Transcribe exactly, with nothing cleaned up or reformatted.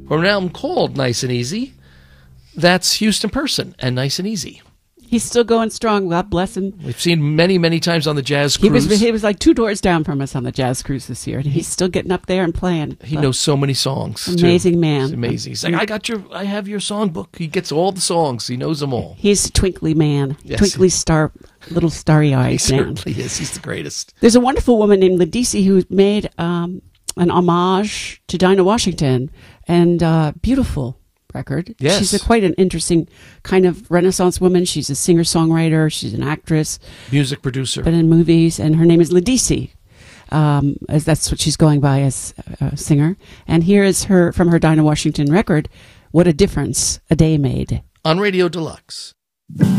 from an album called Nice and Easy. That's Houston Person and Nice and Easy. He's still going strong. God bless him. We've seen many, many times on the Jazz Cruise. He was he was like two doors down from us on the Jazz Cruise this year, and he's still getting up there and playing. He knows so many songs. Amazing too. man. He's amazing. He's like, I got your, I have your songbook. He gets all the songs. He knows them all. He's a twinkly man, Yes. twinkly star, little starry eyed He man. certainly is. He's the greatest. There's a wonderful woman named Ledisi who made um, an homage to Dinah Washington, and uh, beautiful record. Yes. She's a, quite an interesting kind of Renaissance woman. She's a singer-songwriter. She's an actress. Music producer. But in movies, and her name is Ledisi. Um, as that's what she's going by as a singer. And here is her from her Dinah Washington record, What a Difference a Day Made. On Radio Deluxe.